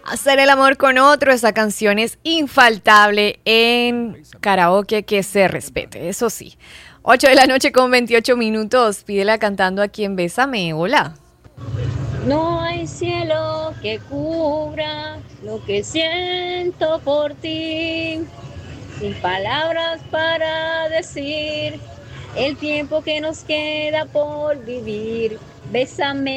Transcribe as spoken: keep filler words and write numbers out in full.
Hacer el amor con otro, esa canción es infaltable en karaoke que se respete, eso sí. ocho de la noche con veintiocho minutos, pídela cantando a quien Bésame, hola. No hay cielo que cubra lo que siento por ti, sin palabras para decir el tiempo que nos queda por vivir. Bésame